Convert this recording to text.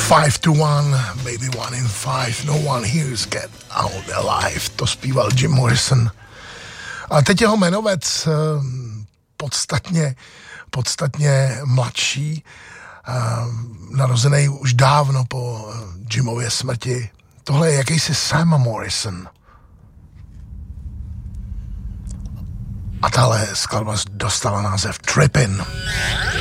5 to 1, maybe 1 in 5, no one here's get out alive, to zpíval Jim Morrison. A teď jeho jmenovec podstatně mladší, narozený už dávno po Jimově smrti. Tohle je jakýsi Sam Morrison. A tahle skladba dostala název Trippin'.